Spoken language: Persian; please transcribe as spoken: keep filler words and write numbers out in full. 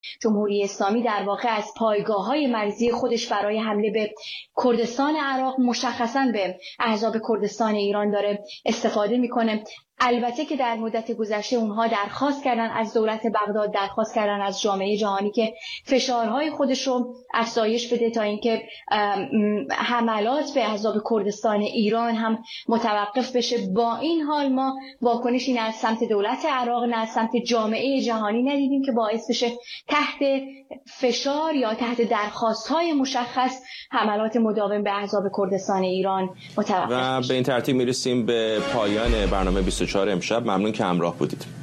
جمهوری اسلامی در واقع از پایگاه‌های مرزی خودش برای حمله به کردستان عراق مشخصاً به احزاب کردستان ایران داره استفاده میکنه. البته که در مدت گذشته اونها درخواست کردن از دولت بغداد، درخواست کردن از جامعه جهانی که فشارهای خودش رو افزایش بده تا اینکه حملات به احزاب کردستان ایران هم متوقف بشه. با این حال ما واکنشی نه از سمت دولت عراق نه از سمت جامعه جهانی ندیدیم که باعث بشه تحت فشار یا تحت درخواست‌های مشخص حملات مداوم به احزاب کردستان ایران متوقف و بشه. به این ترتیب میرسیم به پایان برنامه بیست و چهار امشب. ممنون که همراه بودید.